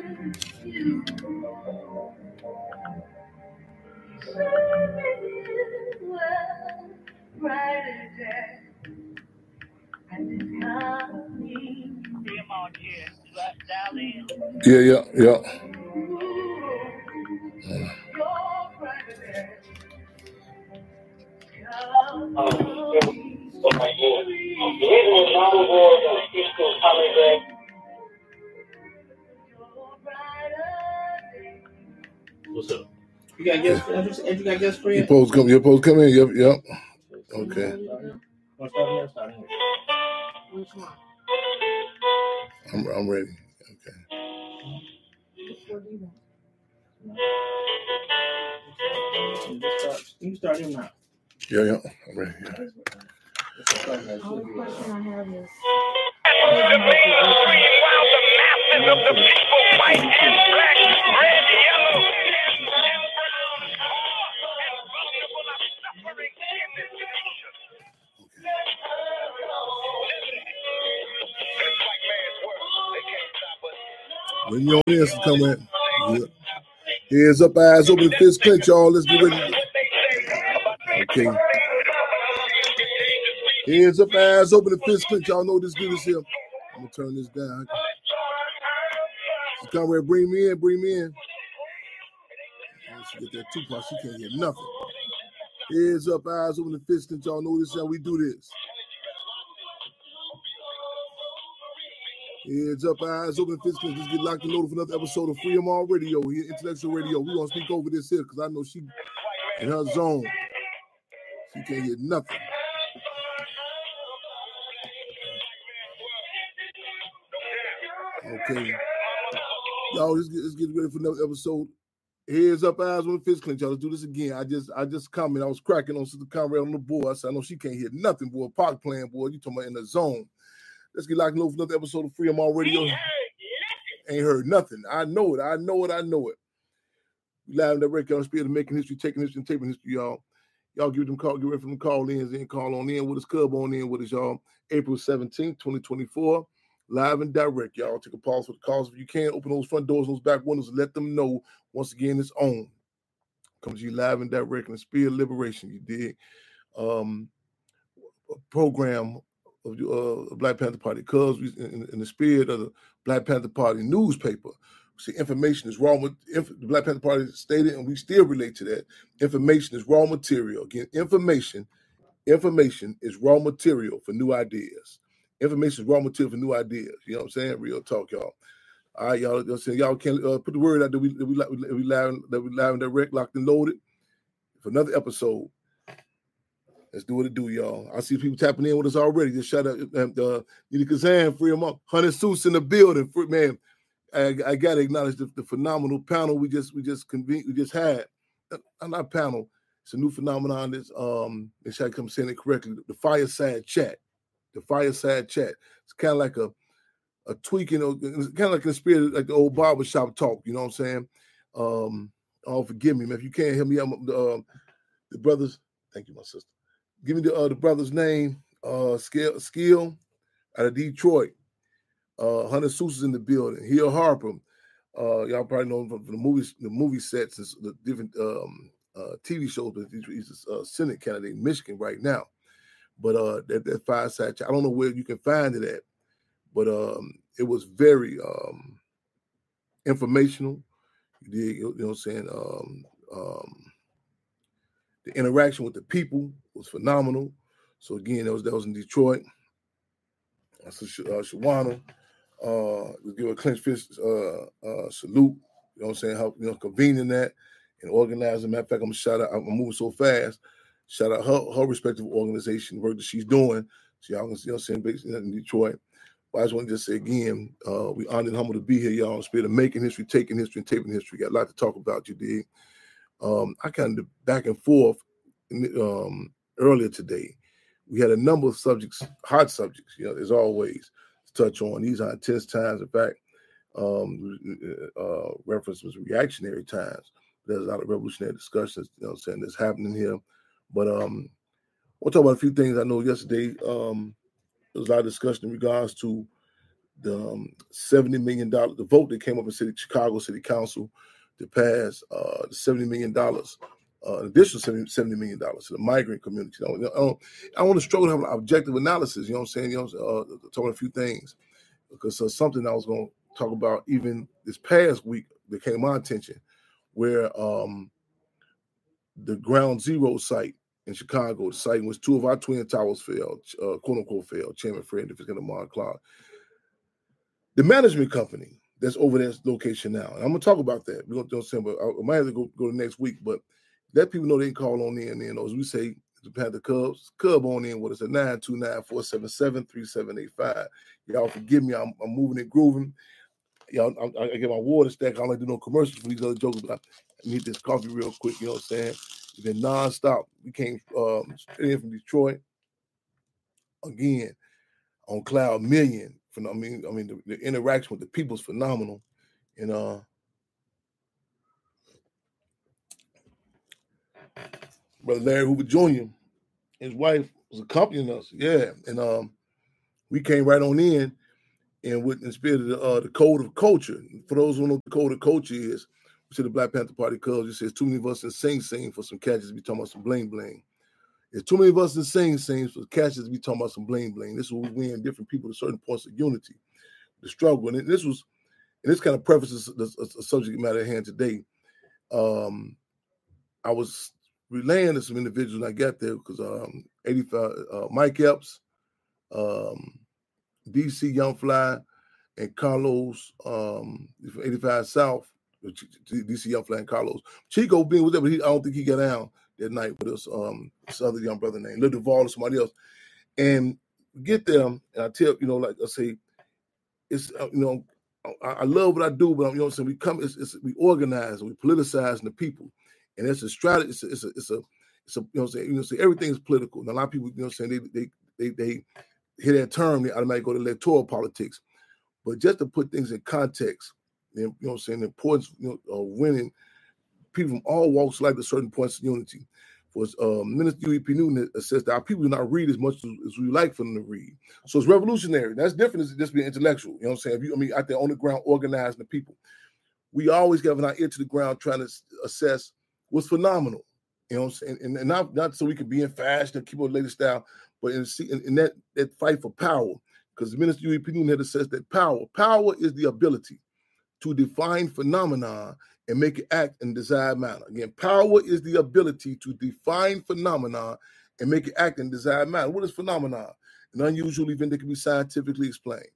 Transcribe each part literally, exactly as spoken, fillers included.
Yeah, yeah, yeah. What's up? You got guests? Yeah. You got guests for you? Your post come. Your post come in. Yep, yep. Okay. I'm I'm ready. Okay. You can start him now. Yeah, yeah. I'm ready. Yeah. The only question I have is. The mainstream while the masses of the people white and black, red, yellow, suffering in this nation. This white man's work, they can't stop us. When you're on this, come in. Yeah. Heads up, eyes open, fist clench, y'all. Let's get ready. Okay. Heads up, eyes open, fist clench. Y'all know this good is here. I'm gonna turn this down. So Conrad, bring me in, bring me in. She get that Tupac, she can't hear nothing. Heads up, eyes open, fist clench. Y'all know this is how we do this. Heads up, eyes open, fist clench. Let's get locked and loaded for another episode of Freedom All Radio here, Intellectual Radio. We're gonna speak over this here because I know she in her zone. She can't hear nothing. Okay. Y'all, let's get, let's get ready for another episode. Heads up, eyes on the fist clench. Y'all, let's do this again. I just I just commented. I was cracking on Sister Conrad on the board. I said, I know she can't hear nothing, boy. Park playing, boy. You talking about in the zone. Let's get locked and loaded for another episode of Freedom All Radio. Ain't heard nothing. I know it. I know it. I know it. We live in the record on Spirit of Making History, Taking History, and Taping History, y'all. Y'all give them call, get ready for them call-ins and call on in with us, Cub on in with us, y'all. April seventeenth, twenty twenty-four. Live and direct, y'all. Take a pause for the calls. If you can, open those front doors, those back windows, and let them know, once again, it's on. Comes to you live and direct in the spirit of liberation, you dig? Um, a program of the uh, Black Panther Party, because in, in the spirit of the Black Panther Party newspaper, see, information is raw. Inf- the Black Panther Party stated, and we still relate to that. Information is raw material. Again, information, information is raw material for new ideas. Information is raw material for new ideas. You know what I'm saying? Real talk, y'all. All right, y'all. Y'all, saying, y'all can uh, put the word out that we that we that we live that we live and direct, locked and loaded for another episode. Let's do what it do, y'all. I see people tapping in with us already. Just shout out uh, Nita Kazan, free them up. Hunter Seuss in the building, free, man. I, I gotta acknowledge the, the phenomenal panel we just we just convened we just had. Uh, not panel. It's a new phenomenon. That's um, make sure I come saying it correctly. The fireside chat. The fireside chat. It's kind of like a a tweaking, it's kind of like a spirit, like the old barbershop talk. You know what I'm saying? Um, oh, forgive me, man. If you can't hear me, I'm uh, the brothers. Thank you, my sister. Give me the uh, the brother's name. Uh, Skill Skill out of Detroit. Uh, Hunter Seuss is in the building. Hill Harper. Uh, y'all probably know him from the movies, the movie sets, and the different um, uh, T V shows. But he's a uh, Senate candidate in Michigan right now. But uh, that, that fireside chat, I don't know where you can find it at, but um, it was very um, informational. You did, you know what I'm saying? Um, um, the interaction with the people was phenomenal. So again, that was that was in Detroit. So uh, Shawana, uh, we give a clenched fist uh, uh, salute. You know what I'm saying? Help, you know, convening that and organizing. Matter of fact, I'm gonna shout out. I'm moving so fast. Shout out her her respective organization, work that she's doing. So y'all can see, you know, what I'm saying, based in Detroit. But I just want to just say again, uh, we honored and humbled to be here, y'all. In spirit of making history, taking history, and taping history. Got a lot to talk about, you dig? Um, I kind of back and forth um, earlier today. We had a number of subjects, hot subjects, you know, as always, to touch on. These are intense times. In fact, um, uh, reference was reactionary times. There's a lot of revolutionary discussions, you know, saying that's happening here. But um, we'll talk about a few things. I know yesterday um, there was a lot of discussion in regards to the um, seventy million dollars, the vote that came up in city, Chicago City Council to pass uh, the seventy million dollars, uh, an additional seventy million dollars to the migrant community. I, don't, I, don't, I want to struggle to have an objective analysis, you know what I'm saying? You know, uh, talking a few things, because uh, something I was going to talk about even this past week that came to my attention, where um, the Ground Zero site in Chicago, the site in which two of our twin towers failed, uh, quote unquote failed, Chairman Fred DeFisco and Amar Clark. The management company that's over that location now, and I'm gonna talk about that. We're gonna do something, but I, I might have to go, go to next week. But let people know they can call on in. And as we say, to have the Cubs, Cub on in with us at nine two nine, four seven seven, three seven eight five. Y'all forgive me, I'm, I'm moving and grooving. Y'all, I, I get my water stack. I don't like to do no commercials for these other jokers, but I need this coffee real quick. You know what I'm saying? It's been nonstop. We came um, straight in from Detroit again on Cloud Million. I mean, I mean, the, the interaction with the people is phenomenal, and uh, Brother Larry Hoover Junior, his wife was accompanying us, yeah, and um, we came right on in, and with in spirit of the, uh, the code of culture. For those who don't know what the code of culture is, we see the Black Panther Party Cubs. It says too many of us in Sing Sing for some catches. We talking about some bling bling. There's too many of us in Sing Sing for catches. We talking about some bling bling. This is where we win different people to certain points of unity. The struggle, and this was, and this kind of prefaces the, the subject matter at hand today. Um, I was relaying to some individuals when I got there because um, eighty-five, uh, Mike Epps, um, D C Young Fly, and Carlos um, from eighty-five South, D C Young Fly and Carlos. Chico being with them, but he, I don't think he got down that night with us. Um, this other young brother named Lil Duval or somebody else, and get them, and I tell you know, like I say. It's uh, you know, I, I love what I do, but I'm, you know what I'm saying, we come, it's, it's, we organize and we politicize the people, and it's a strategy. It's a, it's a, it's a, it's a you know what I'm saying, you know, say everything's political. And a lot of people, you know what I'm saying, they they they they hear that term, they automatically go to electoral politics. But just to put things in context, you know what I'm saying, the importance you know, of winning, people from all walks of life to certain points of unity. Was um, Minister U E P Newton says that our people do not read as much as, as we like for them to read. So it's revolutionary. That's different than just being intellectual. You know what I'm saying? If you, I mean, out there on the ground organizing the people. We always have our ear to the ground trying to assess what's phenomenal. You know what I'm saying? And, and not, not so we can be in fashion and keep on the latest style, but in, in, in that, that fight for power. Because Minister U E P Newton had assessed that power. Power is the ability to define phenomena and make it act in desired manner. Again, power is the ability to define phenomena and make it act in desired manner. What is phenomena? An unusual event that can be scientifically explained.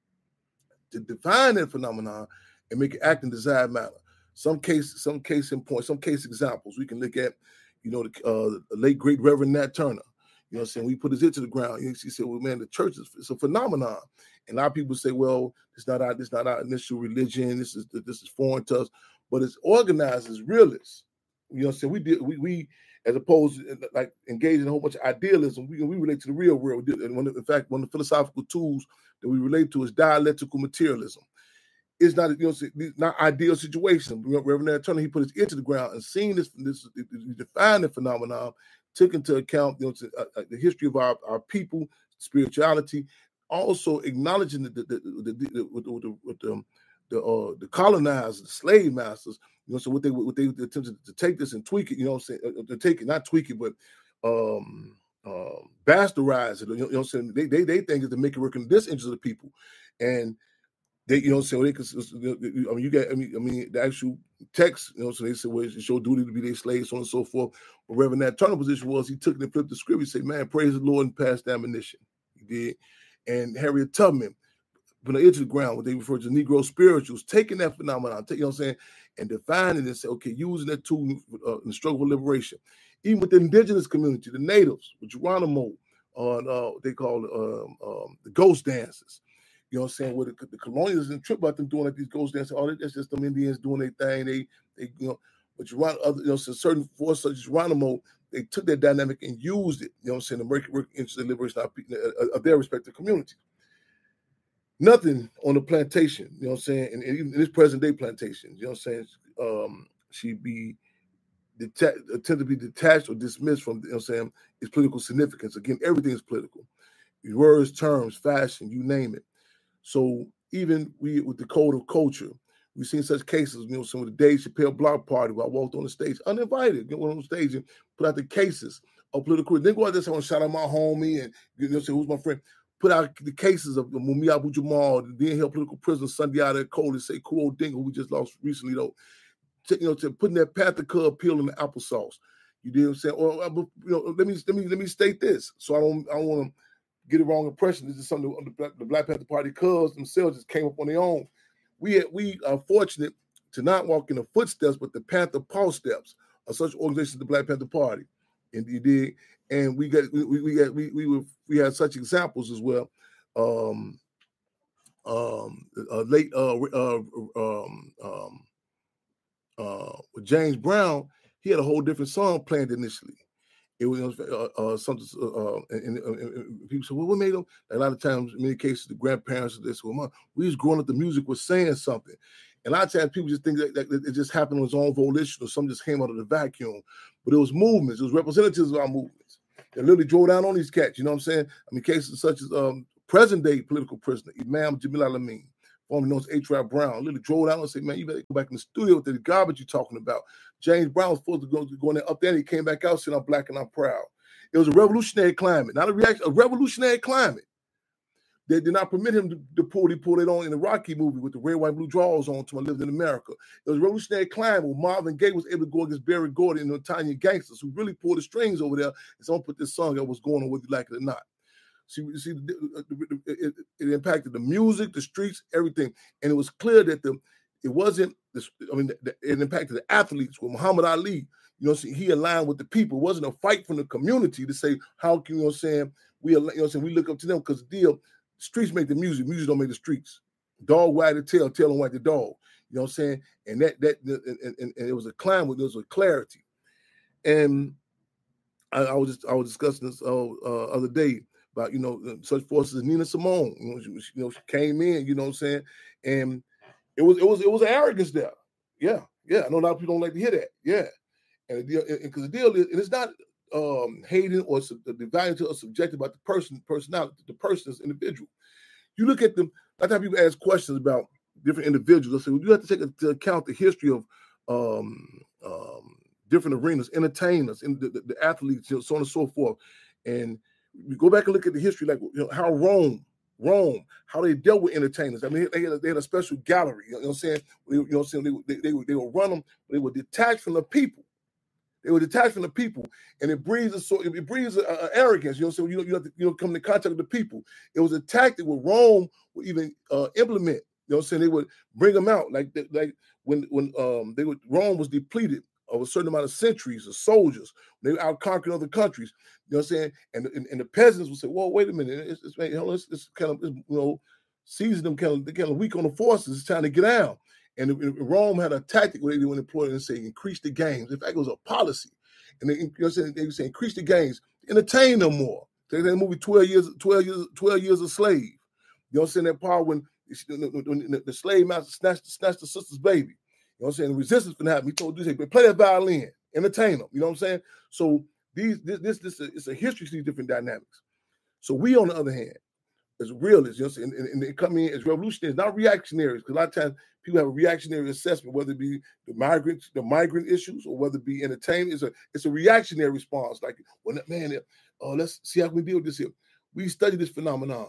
To define that phenomena and make it act in desired manner. Some case, some case in point, some case examples we can look at. You know, the, uh, the late great Reverend Nat Turner. You know what I'm saying? We put his ear to the ground. He said, "Well, man, the church is it's a phenomenon." And a lot of people say, "Well, it's not our, it's not our initial religion. This is this is foreign to us." But it's organized as realists. You know what I'm saying? We did we we as opposed to like engaging in a whole bunch of idealism, we we relate to the real world. And one of, in fact, one of the philosophical tools that we relate to is dialectical materialism. It's not, you know, not ideal situation. Reverend Nat Turner, he put his ear to the ground and seen this, this he defined the phenomenon, took into account, you know, to, uh, the history of our, our people, spirituality, also acknowledging the the the, the, the, with the, with the, with the The, uh, the colonizers, the slave masters, you know, so what they what they attempted to take this and tweak it, you know what I'm saying, uh, to take it, not tweak it, but um, uh, bastardize it, you know, you know what I'm saying, they, they, they think is to make it work in this interest of the people. And they, you know what I'm saying, they could, I mean, you got, I mean, I mean, the actual text, you know, so they said, well, it's your duty to be their slaves, so on and so forth. But Reverend Nat Turner's position was he took it and flipped the script. He said, man, praise the Lord and pass the ammunition. He did. And Harriet Tubman, put an ear to the ground, what they refer to as Negro spirituals, taking that phenomenon, you know what I'm saying, and defining it and say, okay, using that tool uh, in the struggle for liberation. Even with the indigenous community, the natives, with Geronimo, on uh, they call um, um, the ghost dances. You know what I'm saying? Where the, the colonials didn't trip about them doing like these ghost dances. Oh, that's just them Indians doing their thing. They, they, you know, but Geronimo, other, you know, so certain forces such as Geronimo, they took that dynamic and used it. You know what I'm saying? To make it work into the liberation of, of their respective community. Nothing on the plantation, you know what I'm saying, and, and even in this present day plantation, you know what I'm saying, um, she'd be deta- attempt to be detached or dismissed from, you know what I'm saying, its political significance. Again, everything is political. Words, terms, fashion, you name it. So even we with the code of culture, we've seen such cases. You know, some of the Dave Chappelle block party where I walked on the stage uninvited, get on the stage and put out the cases of political. Then go out there and shout out my homie and you know say who's my friend. Put out the cases of Mumia Abu Jamal, the then held political prisoner Sunday out there cold and say Kuo Ding, who we just lost recently though. To, you know, to putting that Panther Cub peel in the applesauce. You know what I'm saying? Or you know, let me let me let me state this, so I don't I don't want to get a wrong impression. This is something the Black, the Black Panther Party cubs themselves just came up on their own. We had, we are fortunate to not walk in the footsteps, but the Panther Paw steps of such organizations, the Black Panther Party, and you did. And we got we we got we we were we had such examples as well. Um, um, uh, late uh, uh, um, um, uh, with James Brown, he had a whole different song planned initially. It was uh, uh, something, uh, and, and, and people say, "Well, what made them?" A lot of times, in many cases, the grandparents of this, well, we was growing up, the music was saying something. And a lot of times, people just think that, that it just happened on its own volition, or something just came out of the vacuum. But it was movements, it was representatives of our movements. They literally drove down on these cats. You know what I'm saying? I mean, cases such as um, present-day political prisoner Imam Jamil Al-Amin, formerly known as H. Rap Brown, literally drove down and said, "Man, you better go back in the studio with the garbage you're talking about." James Brown was supposed to go, go in there up there, and he came back out saying, "I'm black and I'm proud." It was a revolutionary climate, not a reaction, a revolutionary climate. They did not permit him to, to pull, he pulled it on in the Rocky movie with the red, white, blue drawers on to I Lived in America. It was a revolutionary climate where Marvin Gaye was able to go against Barry Gordy and the Italian gangsters who really pulled the strings over there. And someone put this song that was going on whether you like it or not. See, see, it, it, it impacted the music, the streets, everything. And it was clear that the it wasn't, the, I mean, the, it impacted the athletes with Muhammad Ali. You know, see, he aligned with the people. It wasn't a fight from the community to say, how can, you know what I'm saying, we, you know what I'm saying, we look up to them because the deal, streets make the music, music don't make the streets. Dog wag the tail, tail don't wag the dog. You know what I'm saying? And that, that and, and, and it was a climate, there was a clarity. And I, I was just, I was discussing this uh, uh, other day, about, you know, such forces as Nina Simone. You know, she, you know, she came in, you know what I'm saying? And it was it was it was arrogance there. Yeah, yeah. I know a lot of people don't like to hear that. Yeah. And the deal, because the deal is, and it's not um hating or sub, the value to or subjective about the person, personality, the person as individual. You look at them, a lot of times people ask questions about different individuals. I say, well, you have to take into account the history of um um different arenas, entertainers, and the, the, the athletes, you know, so on and so forth. And we go back and look at the history, like, you know, how Rome, Rome, how they dealt with entertainers. I mean, they had a, they had a special gallery. You know what I'm saying? You know what I'm saying? They, they, they, would, they would run them, but they were detached from the people. They were detached from the people, and it breeds a sort. It breeds a, a arrogance. You know what I'm saying? You know, you have to, you know, come into contact with the people. It was a tactic where Rome would even uh, implement. You know what I'm saying? They would bring them out, like like when when um they would Rome was depleted of a certain amount of centuries of soldiers. They out conquering other countries. You know what I'm saying? And, and, and the peasants would say, "Well, wait a minute, it's, it's, it's, it's kind of it's, you know, season them kind of they're kind of weak on the forces. It's time to get out." And, and Rome had a tactic where they would employ and say, "Increase the games." In fact, it was a policy, and they, you know what I'm saying, they would say, "Increase the games, entertain them more." They had a movie twelve years, twelve years, twelve years a slave. You know what I'm saying? That part when the, the slave master snatched, snatched the sister's baby. You know what I'm saying? The resistance from happening. He told you, "Hey, play that violin, entertain them." You know what I'm saying? So these, this, this, this, it's a history of these different dynamics. So we, on the other hand, as realists, you know what I'm saying, and, and they come in as revolutionaries, not reactionaries, because a lot of times people have a reactionary assessment, whether it be the migrant, the migrant issues, or whether it be entertainment. It's a, it's a reactionary response. Like, well, man, oh, let's see how we deal with this here. We study this phenomenon.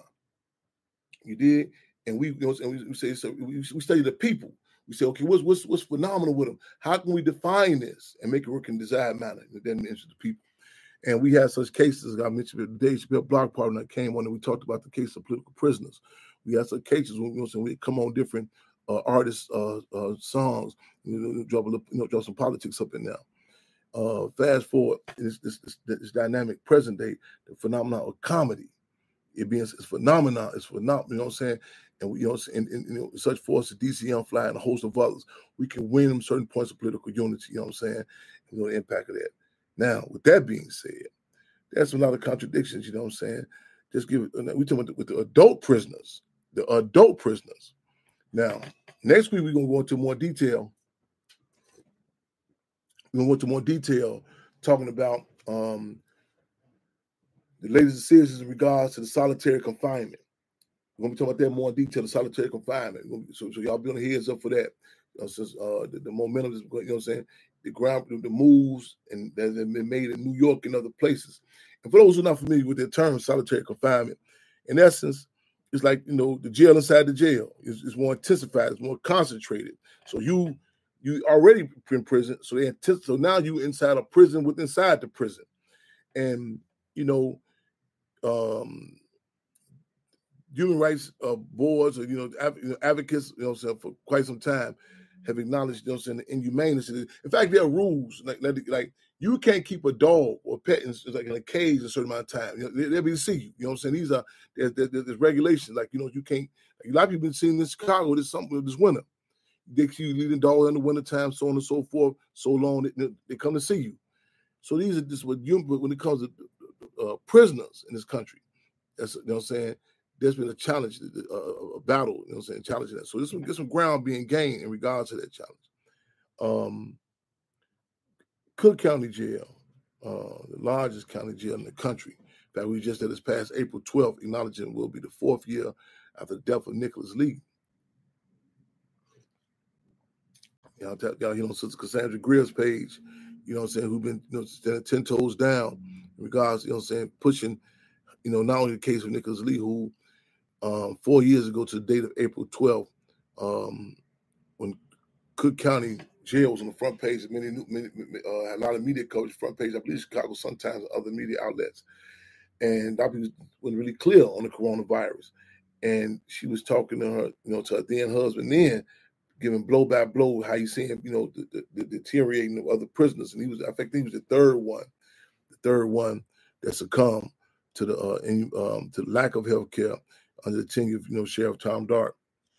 You did, and we, you know, and we, we say so. We, we study the people. We say, okay, what's what's what's phenomenal with them? How can we define this and make it work in desired manner? And then mention the people. And we had such cases. I mentioned the Dave Chappelle block party that came on, and we talked about the case of political prisoners. We had such cases when, you know, so we come on different uh, artists' uh, uh, songs, you know, drop a little, you know, drop some politics up in there. Uh, fast forward, this, this, this, this dynamic present day, the phenomenon of comedy. It being it's phenomenon, it's phenomenal, you know what I'm saying? And we, you know, and, and you know, such forces, D C M Fly and a host of others, we can win them certain points of political unity, you know what I'm saying? You know, the impact of that. Now, with that being said, there's a lot of contradictions, you know what I'm saying? Just give it, we're talking about with the adult prisoners, the adult prisoners. Now, next week, we're going to go into more detail. We're going to go into more detail talking about um, the latest decisions in regards to the solitary confinement. We're gonna be talking about that more in detail, the solitary confinement. So, so y'all be on the heads up for that. You know, since uh, the, the momentum is, you know what I'm saying, the ground, the moves, and that have been made in New York and other places. And for those who are not familiar with the term solitary confinement, in essence, it's like, you know, the jail inside the jail. It's, it's more intensified, it's more concentrated. So you you already in prison, so they anticipate, so now you inside a prison within inside the prison. And, you know, um, human rights uh, boards or, you know, av- you know, advocates, you know, so for quite some time have acknowledged, you know, saying the inhumaneness. In fact, there are rules like, like like you can't keep a dog or pet in, like in a cage a certain amount of time. You know, they, they'll be to see you. You know what I'm saying? These are there's, there's, there's regulations. Like, you know, you can't. Like, a lot of people been seeing in Chicago this something this winter. They keep you leaving dog in the wintertime, so on and so forth. So long they, they come to see you. So these are just what you. When it comes to uh, prisoners in this country, that's, you know what I'm saying. There's been a challenge, a, a battle, you know what I'm saying, challenging that. So there's some, there's some ground being gained in regards to that challenge. Um, Cook County Jail, uh, the largest county jail in the country. In fact, we just had this past April twelfth, acknowledging will be the fourth year after the death of Nicholas Lee. Y'all, y'all, you know, Sister Cassandra Greer's page, you know what I'm saying, who've been, you know, standing ten toes down in regards, you know what I'm saying, pushing, you know, not only the case of Nicholas Lee, who um, four years ago to the date of April twelfth, um, when Cook County Jail was on the front page of many, many uh, a lot of media coverage, front page, I believe Chicago sometimes, other media outlets. And Doctor was really clear on the coronavirus. And she was talking to her, you know, to her then husband then, giving blow by blow how you see him, you know, the, the, the deteriorating of other prisoners. And he was, I think he was the third one, the third one that succumbed to the uh, in, um, to the lack of health care under the tenure of, you know, Sheriff Tom Dart.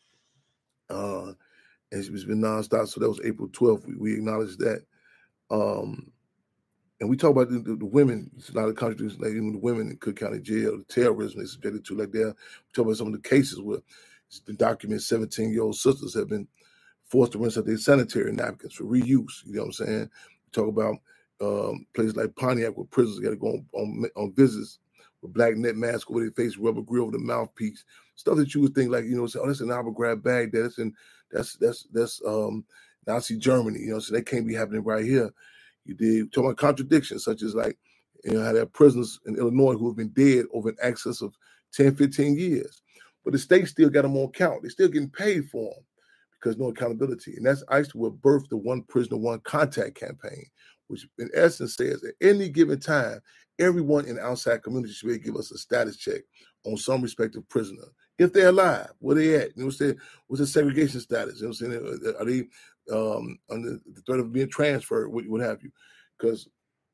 Uh, and it's been nonstop. So that was April twelfth. We, we acknowledged that. Um, and we talk about the, the, the women, a lot of countries, like even the women in Cook County Jail, the terrorism they subjected to, like there. We talk about some of the cases where it's been documented seventeen-year-old sisters have been forced to rinse out their sanitary napkins for reuse. You know what I'm saying? We talk about um, places like Pontiac where prisoners got to go on, on, on visits with black net mask over their face, rubber grill over the mouthpiece, stuff that you would think like, you know, say, oh, that's an Abu Ghraib Baghdad, that's in that's that's that's um, Nazi Germany. You know, so that can't be happening right here. You did talk about contradictions, such as like, you know, how there are prisoners in Illinois who have been dead over an excess of ten, fifteen years. But the state still got them on count. They're still getting paid for them because no accountability. And that's ICE will birth the One Prisoner, One Contact campaign, which in essence says at any given time, everyone in the outside community should be able to give us a status check on some respective prisoner. If they're alive, where they at? You know what I'm saying? What's the segregation status? You know what I'm saying? Are they um, under the threat of being transferred? What, what have you? Because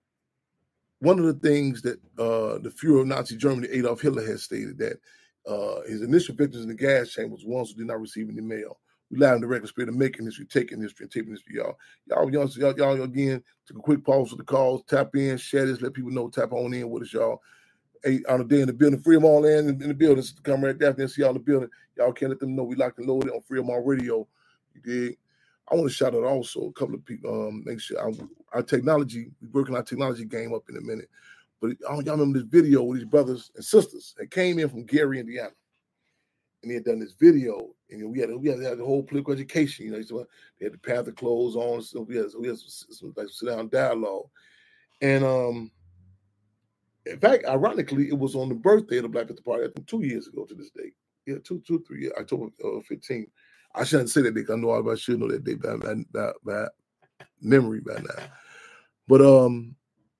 one of the things that uh, the Fuhrer of Nazi Germany, Adolf Hitler, has stated that uh, his initial victims in the gas chambers were ones who did not receive any mail. We live in the record spirit of making history, taking history, and taping history, y'all. Y'all, y'all, y'all, y'all again, took a quick pause for the calls, tap in, share this, let people know, tap on in with us, y'all. Hey, on the day in the building, Freedom All in, in the building, come right there, see y'all in the building. Y'all can't let them know we locked and loaded on Freedom All Radio. You dig? I want to shout out also a couple of people, um, make sure our, our technology, we're working our technology game up in a minute. But I don't, y'all remember this video with these brothers and sisters that came in from Gary, Indiana. And they had done this video, and we had we had, had the whole political education. You know, so they had the Panther clothes on, so we had, so we had some, some like sit down dialogue. And um, in fact, ironically, it was on the birthday of the Black Panther Party, I think two years ago to this date. Yeah, two, two, three years, October uh, fifteenth. I shouldn't say that day because I know all about should know that day by, by, by, by memory by now. But um,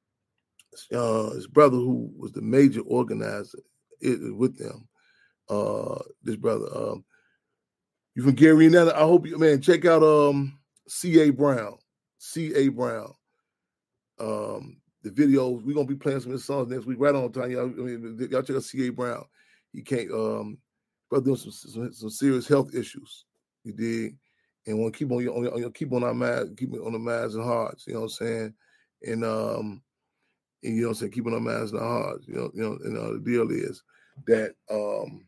uh, his brother, who was the major organizer it, with them, uh, this brother, um, you from Gary, Indiana. I hope you, man, check out um C A Brown, C A Brown. Um, the videos, we're gonna be playing some of his songs next week, right on time. Y'all, I mean, y'all check out C A Brown. He can't, um, brother doing some, some some serious health issues. You dig? And want to keep on your, on your keep on our minds, keep it on the minds and hearts. You know what I'm saying? And um, and you know what I'm saying, keeping our minds and our hearts. You know, you know, and uh, the deal is that um,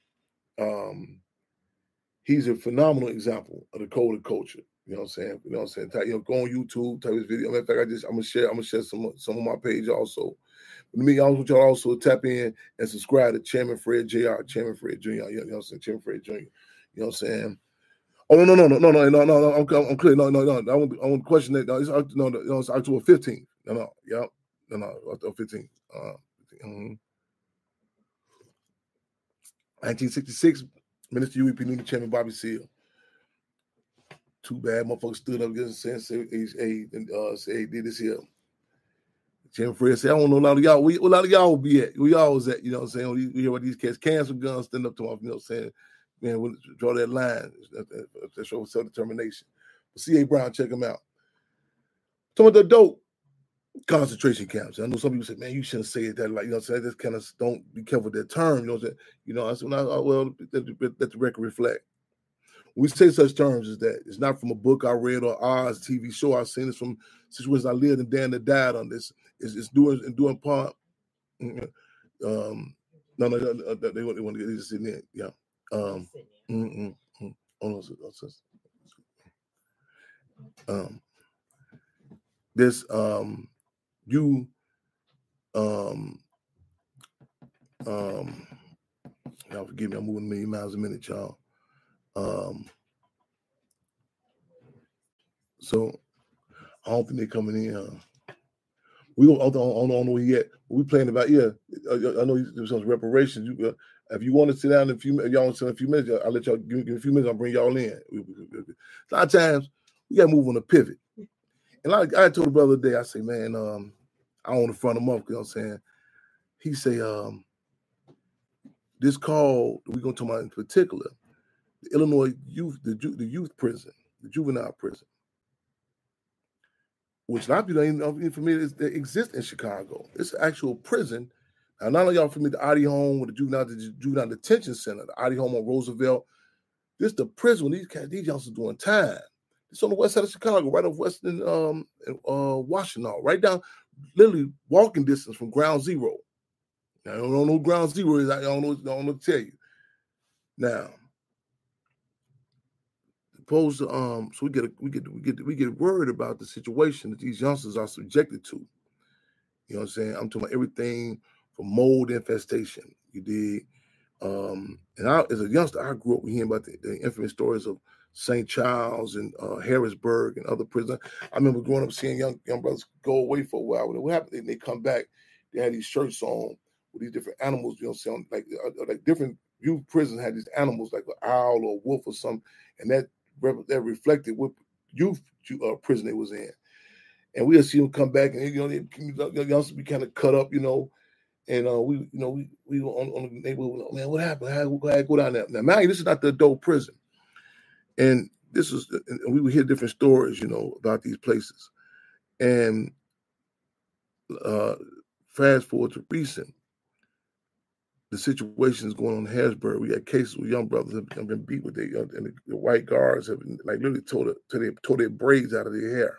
um, he's a phenomenal example of the code of culture. You know what I'm saying? You know what I'm saying? Type, you know, go on YouTube, type his video. In fact, I just I'm gonna share, I'm gonna share some some on my page also. me, I want y'all also tap in and subscribe to Chairman Fred J R, Chairman Fred Junior You know what I'm saying? Chairman Fred Junior You know what I'm saying? Oh no, no, no, no, no, no, no, no, I'm, I'm clear. No, no, no. I want, I want to question that. No, it's, no, no, it's October fifteenth. No, no, yeah, no, no, October fifteenth. Uh, mm-hmm. nineteen sixty-six, Minister U E P Newton Chairman Bobby Seale. Too bad motherfuckers stood up against and said, hey, uh, say, hey, did this here. Chairman Fred said, I don't know a lot of y'all. Where, where a lot of y'all be at? Where y'all was at? You know what I'm saying? We, we hear what these cats cancel guns, stand up to them, you know what I'm saying? Man, we'll draw that line. That shows self-determination. But C A. Brown, check him out. Talking about the dope concentration camps. I know some people say, man, you shouldn't say it that like, you know what I'm saying? Just kind of don't be careful with that term, you know what I'm saying? You know, I said, well, well let, let the record reflect. When we say such terms as that, it's not from a book I read or Oz T V show I've seen. It's from situations I lived and Dan that died on this. It's, it's doing and doing part. Um, no, no, no, they, they want to get this in there. Yeah. Um, mm, mm, mm. Oh, no, so, so, um, this um, you um, um, y'all forgive me. I'm moving a million miles a minute, y'all. Um, so I don't think they're coming in. Uh, we don't, I don't, I don't know yet. We playing about yeah. I, I know there's some reparations. You, uh, if you want to sit down in a few, if y'all want to sit in a few minutes, I'll let y'all give, give a few minutes. I'll bring y'all in. A lot of times we got to move on a pivot. And like I told the brother the other day, I say, man, um, I don't want to front him up. You know what I'm saying? He say, um, this call we're gonna talk about in particular, the Illinois youth, the the youth prison, the juvenile prison, which a lot of people ain't even familiar is that exists in Chicago. It's an actual prison. Now, none of y'all familiar with the Oddie Home, with the juvenile, the juvenile detention center, the Oddie Home on Roosevelt. This the prison when these cats, these youngsters doing time. It's on the west side of Chicago, right off Western um, uh, Washington, right down, literally walking distance from Ground Zero. Now, I don't know who Ground Zero is. I don't know. I don't know to tell you. Now, opposed to um, so we get a, we get we get we get worried about the situation that these youngsters are subjected to. You know what I'm saying? I'm talking about everything from mold infestation. You did, um, and I, as a youngster, I grew up hearing about the, the infamous stories of Saint Charles and uh, Harrisburg and other prisons. I remember growing up seeing young young brothers go away for a while. When what happened? They come back. They had these shirts on with these different animals. You know, what I'm saying? Like uh, like different youth prisons had these animals like an owl or a wolf or something, and that that reflected what youth uh, prison they was in. And we'll see them come back, and you know, they youngsters be kind of cut up, you know. And uh, we, you know, we we were on, on the neighborhood. Man, what happened? How I go down there? Now, man, this is not the adult prison. And this is, and we would hear different stories, you know, about these places. And uh, fast forward to recent, the situation is going on in Harrisburg. We got cases where young brothers have, have been beat with their, and the, the white guards have been, like literally tore, the, tore, their, tore their braids out of their hair.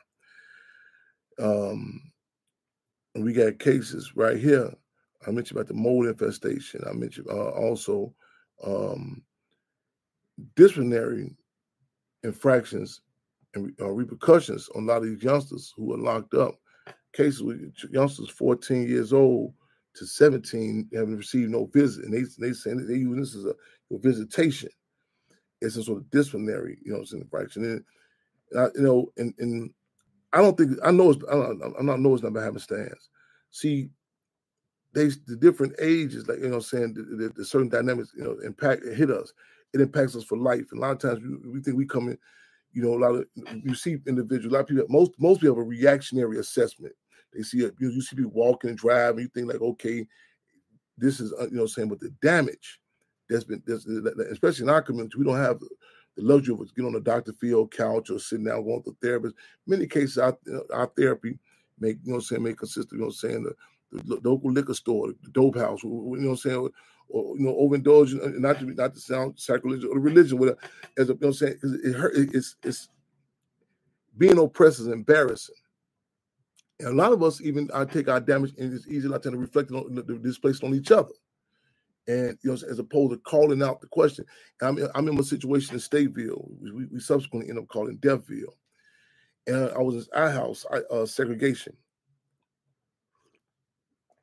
Um, and we got cases right here. I mentioned about the mold infestation. I mentioned uh, also um, disciplinary infractions and uh, repercussions on a lot of these youngsters who are locked up. Cases with youngsters fourteen years old to seventeen haven't received no visit, and they they saying that they use this as a, a visitation. It's a sort of disciplinary, you know, it's an infraction. And I, you know, and and I don't think I know it's I don't, I'm not know it's not by having stands. See, they the different ages, like you know, saying the, the, the certain dynamics, you know, impact hit us. It impacts us for life. And a lot of times we, we think we come in, you know, a lot of you see individuals, a lot of people, most most people have a reactionary assessment. They see it, you know, you see people walking and driving, you think like, okay, this is, you know, saying, but the damage that's been, that's, especially in our community, we don't have the, the luxury of getting on a Doctor Phil couch or sitting down going to a therapist. In many cases, our, you know, our therapy may, you know, saying, may consist of, you know, saying the, the local liquor store, the dope house, you know, what I'm saying, or you know, overindulging, not to not to sound sacrilegious, or religion, whatever. As a, you know, what I'm saying, because it hurt, it's it's being oppressed is embarrassing. And a lot of us even I take our damage, and it's easy not to reflect on displaced on each other. And you know, as opposed to calling out the question. I'm I'm in a situation in Stateville. We, we subsequently end up calling Deathville. And I was in our house, I, uh, segregation.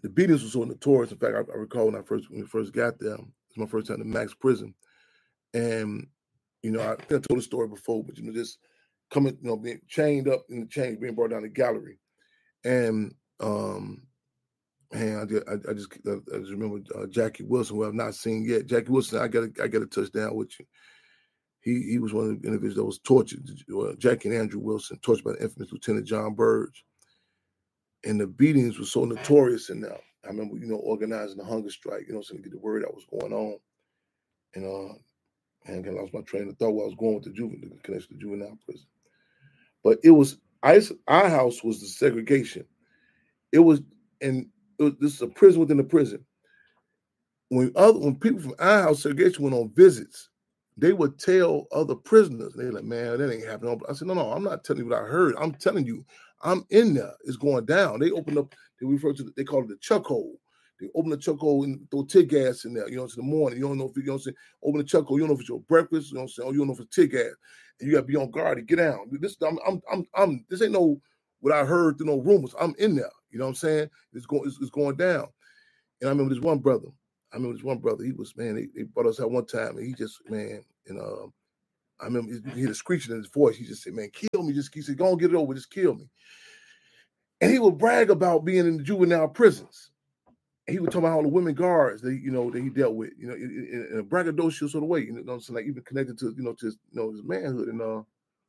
the beatings were so notorious. In fact, I, I recall when I first when we first got there, it was my first time in Max Prison, and you know, I think I told the story before, but you know, just coming, you know, being chained up in the chain, being brought down the gallery, and um, and I just, I, I just, I just remember uh, Jackie Wilson, who I've not seen yet. Jackie Wilson, I got, I got a touchdown with you. He he was one of the individuals that was tortured. Uh, Jackie and Andrew Wilson, tortured by the infamous Lieutenant John Burge. And the beatings were so notorious in that. I remember, you know, organizing the hunger strike, you know, so to get the word that was going on. And uh, and I lost my train of thought where I was going with the juvenile, the connection to juvenile prison. But it was, I, our house was the segregation. It was, and it was, this is a prison within a prison. When other, when people from our house segregation went on visits, they would tell other prisoners, they're like, man, that ain't happening. I said, no, no, I'm not telling you what I heard. I'm telling you, I'm in there. It's going down. They opened up, they refer to, they call it the chuck hole. They open the chuck hole and throw tear gas in there, you know, it's in the morning. You don't know if, you know what I'm saying, open the chuck hole, you don't know if it's your breakfast, you know what I'm saying, or you don't know if it's tear gas. And you got to be on guard to get down. This, I'm, I'm, I'm, I'm, this ain't no, what I heard through no rumors. I'm in there. You know what I'm saying? It's going, it's, it's going down. And I remember this one brother, I remember this one brother, he was, man, they, they brought us out one time and he just, man, and um, I remember you could hear the screeching in his voice. He just said, man, kill me. Just, he said, go on, get it over, just kill me. And he would brag about being in the juvenile prisons. And he would talk about all the women guards that, you know, that he dealt with, you know, in, in a braggadocious sort of way, you know what I'm saying? Like even connected to, you know, to his, you know, his manhood. And uh,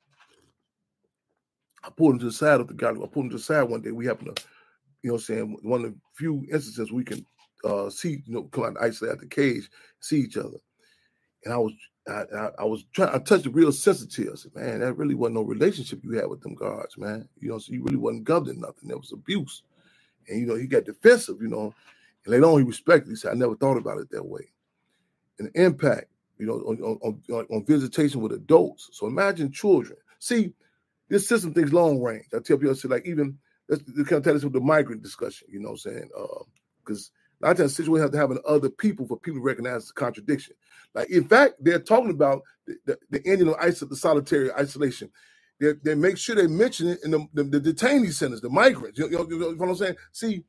I pulled him to the side of the guy. I pulled him to the side one day. We happened to, you know what I'm saying, one of the few instances we can uh, see, you know, come out and isolate out the cage, see each other. And I was, I, I, I was trying, I touched the real sensitive. I said, man, that really wasn't no relationship you had with them guards, man. You know, so you really wasn't governing nothing. There was abuse. And, you know, he got defensive, you know, and later on he respected. He said, I never thought about it that way. And the impact, you know, on, on, on, on visitation with adults. So imagine children. See, this system thinks long range. I tell people, I say, like, even, let's kind of tell this with the migrant discussion, you know what I'm saying? Because uh, a lot of times situations have to have other people for people to recognize the contradiction. Like, in fact, they're talking about the, the, the ending of iso- the solitary isolation. They, they make sure they mention it in the, the, the detainee centers, the migrants. You know, you know what I'm saying? See,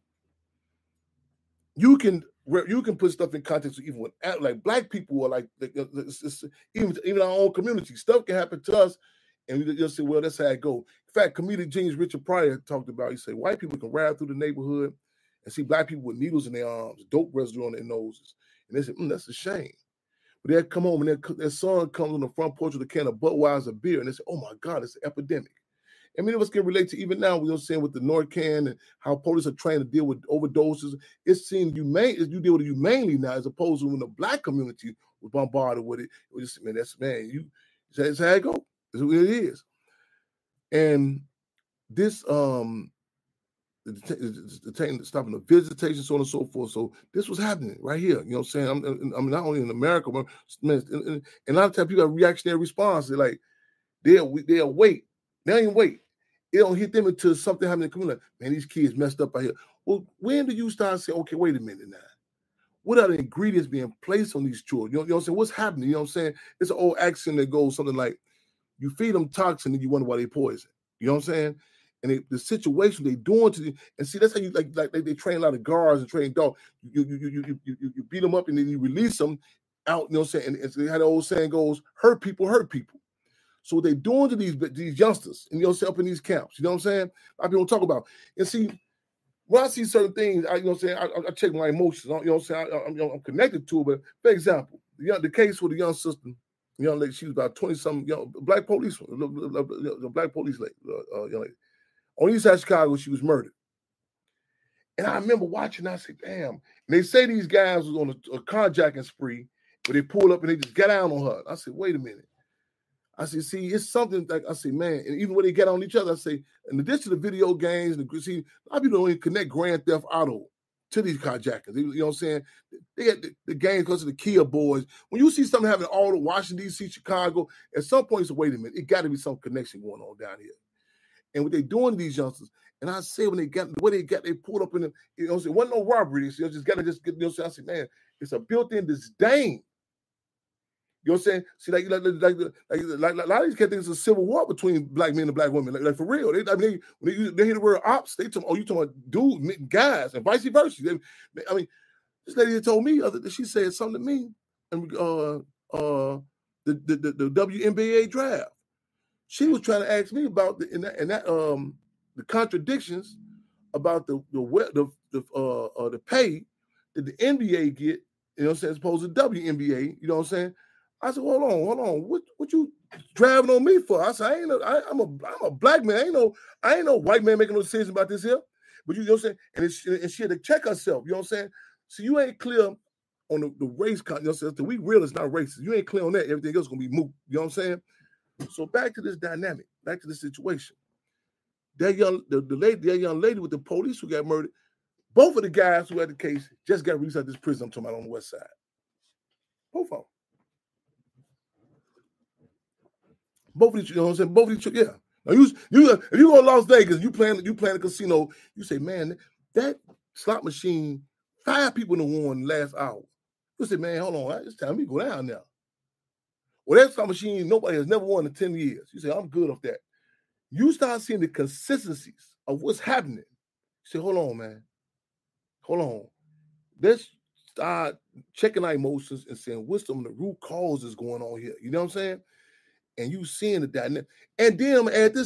you can you can put stuff in context even with like black people or like it's, it's, even even our own community. Stuff can happen to us, and we just say, well, that's how it goes. In fact, comedian genius Richard Pryor talked about. He said white people can ride through the neighborhood and see black people with needles in their arms, dope residue on their noses, and they said, mm, that's a shame. But they'd come home and their, their son comes on the front porch with a can of Budweiser beer, and they say, oh my God, it's an epidemic. And many of us can relate to even now, we are saying with the Narcan and how police are trying to deal with overdoses. It seems humane, you deal with it humanely now, as opposed to when the black community was bombarded with it. It was just, man, that's, man, you, that's how it goes. That's what it is. And this, um, the, the, the, the stopping the visitation, so on and so forth. So this was happening right here. You know what I'm saying? I'm, I'm not only in America, but man, and, and a lot of times people have reactionary response. They're like, they'll, they'll wait. They don't even wait. It don't hit them until something happens in the community. Man, these kids messed up out here. Well, when do you start saying, okay, wait a minute now? What are the ingredients being placed on these children? You know, you know what I'm saying? What's happening? You know what I'm saying? It's an old axiom that goes something like, you feed them toxin and you wonder why they poison. You know what I'm saying? And they, the situation they doing to them, and see, that's how you, like, like they, they train a lot of guards and train dogs. You, you, you, you, you, you, you beat them up and then you release them out, you know what I'm saying? And, and so how the old saying goes, hurt people, hurt people. So what they're doing to these, these youngsters, and you know, up in these camps, you know what I'm saying? A lot of people don't talk about. And see, when I see certain things, I, you know what I'm saying, I, I check my emotions, you know what I'm saying? I, I'm, you know, I'm connected to it, but for example, the, young, the case with the young sister, the young lady, she was about twenty-something, young, black police, the black police lady, uh, young lady. On the east side of Chicago, she was murdered. And I remember watching, I said, damn. And they say these guys was on a, a carjacking spree, but they pulled up and they just got down on her. I said, wait a minute. I say, see, it's something like I say, man, and even when they get on each other, I say, in addition to the video games, the see, a lot of people don't even connect Grand Theft Auto to these carjackings. You know what I'm saying? They got the, the games because of the Kia boys. When you see something happening all over Washington, D C, Chicago, at some point you say, wait a minute, it got to be some connection going on down here. And what they doing to these youngsters, and I say when they got the way they got, they pulled up in the, you know, it wasn't no robbery. You know, just got to just get, you know, I say, man, it's a built-in disdain. You know what I'm saying? See, like, like, like, like, like, like a lot of these cats think it's a civil war between black men and black women. Like, like for real. They, I mean, they, when they, they hear the word ops, they tell me, oh, you talking about dudes, guys, and vice versa. They, I mean, this lady told me, other, she said something to me, and uh, uh, the, the, the, the W N B A draft. She was trying to ask me about the, in that, in that um, the contradictions about the the the the, uh, uh, the pay that the N B A get, you know what I'm saying, as opposed to W N B A, you know what I'm saying? I said, hold on, hold on, what what you driving on me for? I said, I ain't no, I, I'm a I'm a black man. I ain't no I ain't no white man making no decision about this here. But you, you know what I'm saying? And, it's, and she had to check herself, you know what I'm saying? So you ain't clear on the, the race, you know what I'm saying? So we real is not racist. You ain't clear on that. Everything else is gonna be moot. You know what I'm saying? So back to this dynamic, back to the situation. That young, the, the lady, that young lady with the police who got murdered, both of the guys who had the case just got released out of this prison I'm talking about on the west side. Both of them. Both of these, you know what I'm saying? Both of these, yeah. Now you, you, if you go to Las Vegas, you playing, you playing a casino, you say, man, that slot machine, five people in the won last hour. You say, man, hold on, it's time we go down now. Well, that slot machine, nobody has never won in ten years. You say, I'm good off that. You start seeing the consistencies of what's happening. You say, hold on, man. Hold on. Let's start checking our emotions and saying, what's some of the root causes going on here? You know what I'm saying? And you seeing the dynamic. And then I'm gonna add this